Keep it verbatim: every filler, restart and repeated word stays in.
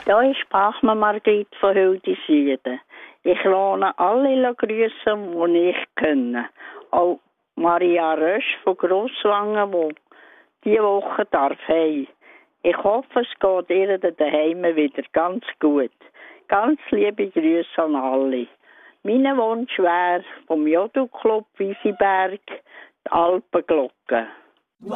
Ja, ich sprach mir Margrit von Hildisrieden. Ich lohne alle grüßen, die ich kenne. Auch Maria Rösch von Grosswangen, die diese Woche darf heim. Ich hoffe, es geht ihr daheim wieder ganz gut. Ganz liebe Grüße an alle. Mein Wunsch wäre vom Jodelclub Wiesenberg die Alpenglocke.